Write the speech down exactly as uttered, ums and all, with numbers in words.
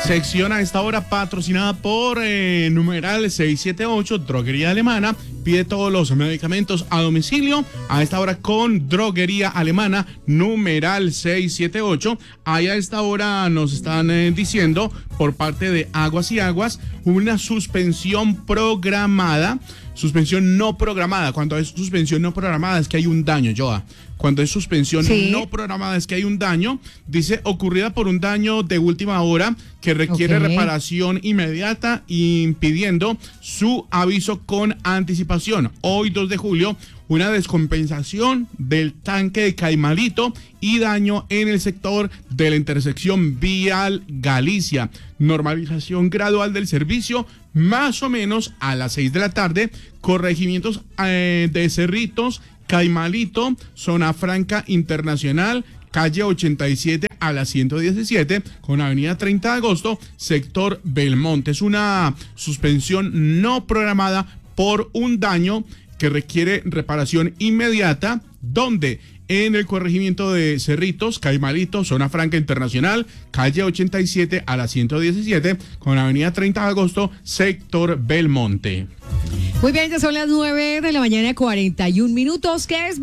Sección a esta hora patrocinada por eh, numeral seiscientos setenta y ocho, Droguería Alemana. Pide todos los medicamentos a domicilio. A esta hora con Droguería Alemana, numeral seiscientos setenta y ocho. Ahí a esta hora nos están eh, diciendo por parte de Aguas y Aguas una suspensión programada. Suspensión no programada. Cuando es suspensión no programada es que hay un daño, Joa. Cuando es suspensión ¿Sí? no programada es que hay un daño. Dice, ocurrida por un daño de última hora que requiere okay. reparación inmediata, impidiendo su aviso con anticipación. Hoy, dos de julio, una descompensación del tanque de Caimalito y daño en el sector de la intersección vial Galicia. Normalización gradual del servicio, más o menos a las seis de la tarde. Corregimientos eh, de Cerritos, Caimalito, Zona Franca Internacional, calle ochenta y siete a la ciento diecisiete, con avenida treinta de agosto, sector Belmonte. Es una suspensión no programada por un daño que requiere reparación inmediata, donde en el corregimiento de Cerritos, Caimalito, Zona Franca Internacional, calle ochenta y siete a la ciento diecisiete, con avenida treinta de agosto, sector Belmonte. Muy bien, ya son las nueve de la mañana, cuarenta y un minutos, que es